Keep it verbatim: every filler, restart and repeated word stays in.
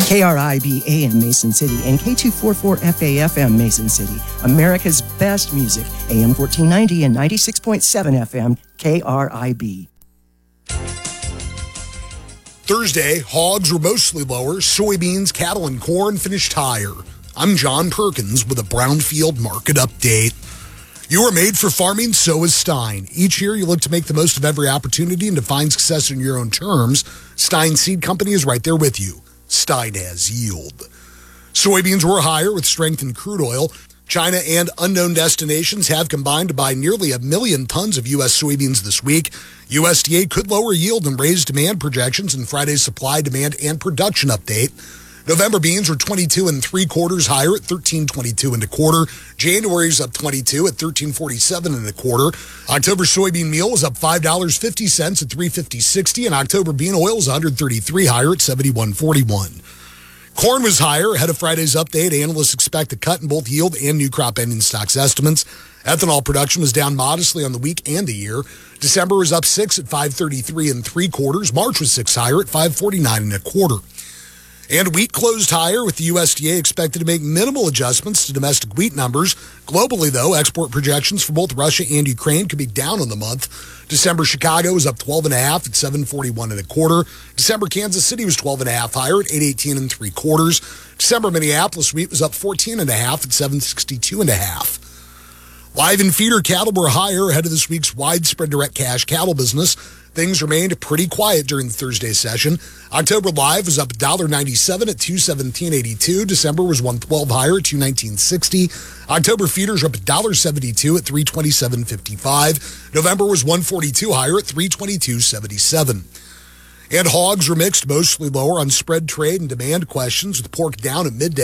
K R I B A M Mason City and K two forty-four F A F M Mason City. America's best music, A M fourteen ninety and ninety-six point seven F M, K R I B. Thursday, hogs were mostly lower. Soybeans, cattle, and corn finished higher. I'm John Perkins with a Brownfield Market Update. You are made for farming, so is Stein. Each year, you look to make the most of every opportunity and to find success in your own terms. Stein Seed Company is right there with you. Stein has yield. Soybeans were higher with strength in crude oil. China and unknown destinations have combined to buy nearly a million tons of U S soybeans this week. U S D A could lower yield and raise demand projections in Friday's supply, demand, and production update. November beans were twenty-two and three quarters higher at thirteen twenty-two and a quarter. January's up twenty-two at thirteen forty-seven and a quarter. October soybean meal was up five dollars and fifty cents at three fifty sixty, and October bean oil is one hundred thirty-three higher at seventy-one forty-one. Corn was higher ahead of Friday's update. Analysts expect a cut in both yield and new crop ending stocks estimates. Ethanol production was down modestly on the week and the year. December was up six at five thirty-three and three quarters. March was six higher at five forty-nine and a quarter. And wheat closed higher with the U S D A expected to make minimal adjustments to domestic wheat numbers. Globally, though, export projections for both Russia and Ukraine could be down on the month. December Chicago was up twelve and a half at seven forty-one and a quarter. December Kansas City was twelve and a half higher at eight eighteen and three quarters. December Minneapolis wheat was up fourteen and a half at seven sixty-two and a half. Live and feeder cattle were higher ahead of this week's widespread direct cash cattle business. Things remained pretty quiet during the Thursday session. October live was up one dollar ninety-seven at two seventeen eighty-two. December was one twelve higher at two nineteen sixty. October feeders are up one dollar seventy-two at three twenty-seven fifty-five. November was one forty-two higher at three twenty-two seventy-seven. And hogs were mixed, mostly lower on spread trade and demand questions, with pork down at midday.